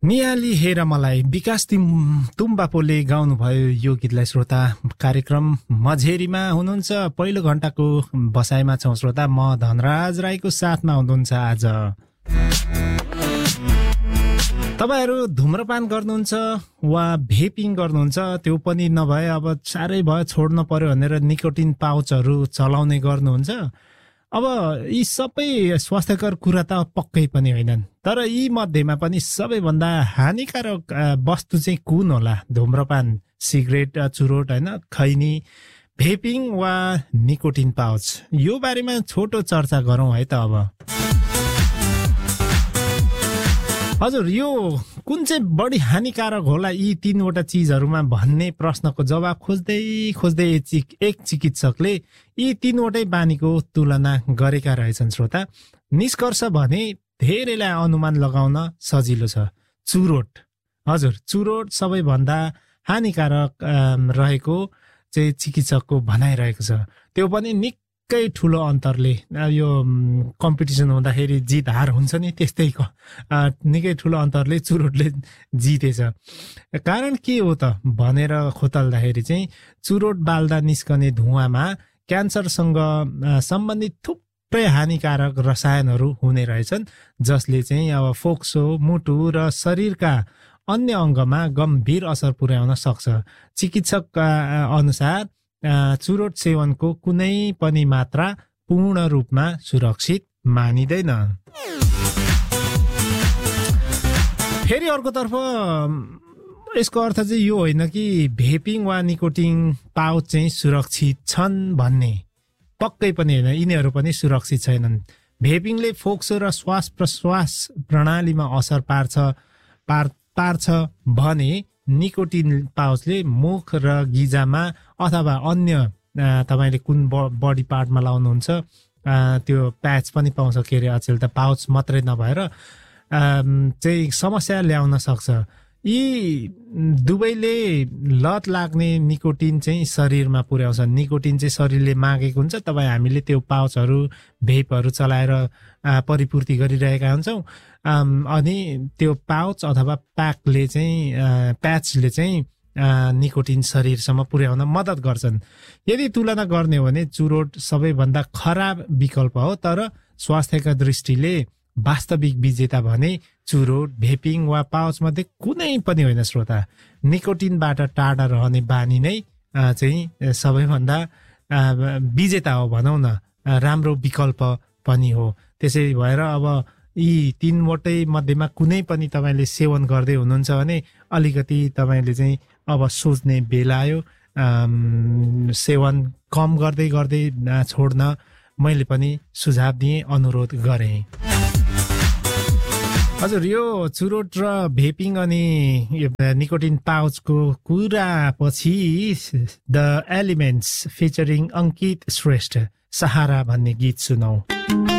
नियाली हेर मलाई विकास तुम्बापोले गाउनुभयो यो गीतलाई। श्रोता कार्यक्रम मझेरीमा हुनुहुन्छ, पहिलो घण्टाको बसाइमा छौं श्रोता। म धनराज राईको साथमा हुनुहुन्छ आज। तपाईहरु धुम्रपान गर्नुहुन्छ वा भेपिङ गर्नुहुन्छ, त्यो पनि नभए अब साह्रै भयो छोड्न पर्यो भनेर निकोटिन पाउचहरू चलाउने गर्नुहुन्छ। अब यी सबै स्वास्थ्यकर कुरा त पक्कै पनि होइनन्, तर यी मध्येमा पनि सबैभन्दा हानिकारक वस्तु चाहिँ कुन होला? धुम्रपान, सिगरेट, चुरोट, हैन, खैनी, भेपिङ वा निकोटिन पाउच? यो बारेमा छोटो चर्चा गरौँ है त अब। हजुर, यो कुन चाहिँ बढी हानिकारक होला यी तीनवटा चिजहरुमा भन्ने प्रश्नको जवाब खोज्दै खोज्दै एक चिकित्सकले यी तीनवटै बानीको तुलना गरेका रहेछन् श्रोता। निष्कर्ष भने धेरैलाई अनुमान लगाउन सजिलो छ। चुरोट, हजुर, चुरोट सबैभन्दा हानिकारक रहेको चाहिँ चिकित्सकको भनाइरहेको छ। त्यो पनि निकै ठुलो अन्तरले। यो कम्पिटिसन हुँदाखेरि जित हार हुन्छ नि, त्यस्तै निकै ठुलो अन्तरले चुरोटले जितेछ। कारण के हो त भनेर खोतल्दाखेरि चाहिँ चुरोट बाल्दा निस्कने धुवामा क्यान्सरसँग सम्बन्धित थुप्रै हानिकारक रसायनहरू हुने रहेछन्, जसले चाहिँ अब फोक्सो, मुटु र शरीरका अन्य अङ्गमा गम्भीर असर पुर्याउन सक्छ। चिकित्सकका अनुसार चुरोट सेवनको कुनै पनि मात्रा पूर्ण रूपमा सुरक्षित मानिँदैन। फेरि अर्कोतर्फ यसको अर्थ चाहिँ यो होइन कि भेपिङ वा निकोटिन पाउच चाहिँ सुरक्षित छन् भन्ने। पक्कै पनि होइन, यिनीहरू पनि सुरक्षित छैनन्। भेपिङले फोक्सो र श्वास प्रश्वास प्रणालीमा असर पार्छ भने निकोटिन पाउचले मुख र गिजामा अथवा अन्य तपाईले कुन बडी पार्टमा लाउनुहुन्छ त्यो प्याच पनि पाउँछ के अरे, अचेल त पाउच मात्रै नभएर चाहिँ समस्या ल्याउन सक्छ। यी दुवैले लत लाग्ने निकोटिन चाहिँ शरीरमा पुर्याउँछ। निकोटिन चाहिँ शरीरले मागेको हुन्छ, तपाईँ हामीले त्यो पाउचहरू, भेपहरू चलाएर परिपूर्ति गरिरहेका हुन्छौँ। अनि त्यो पाउच अथवा प्याचले चाहिँ निकोटिन शरीरसम्म पुर्याउन मद्दत गर्छन्। यदि तुलना गर्ने हो भने चुरोट सबैभन्दा खराब विकल्प हो, तर स्वास्थ्यका दृष्टिले वास्तविक विजेता भने चुरोट, भेपिङ वा पाउच मध्ये कुनै पनि होइन श्रोता। निकोटिनबाट टाढा रहने बानी नै चाहिँ सबैभन्दा विजेता हो भनौँ न, राम्रो विकल्प पनि हो। त्यसै भएर अब यी तीनवटै मध्येमा कुनै पनि तपाईँले सेवन गर्दै हुनुहुन्छ भने अलिकति तपाईँले चाहिँ अब सोच्ने बेला आयो। सेवन कम गर्दै गर्दै छोड्न मैले पनि सुझाव दिएँ, अनुरोध गरेँ। हजुर, यो चुरोट र भेपिङ अनि निकोटिन पाउचको कुरा पछि द एलिमेन्ट्स फिचरिङ अङ्कित श्रेष्ठ सहारा भन्ने गीत सुनौ।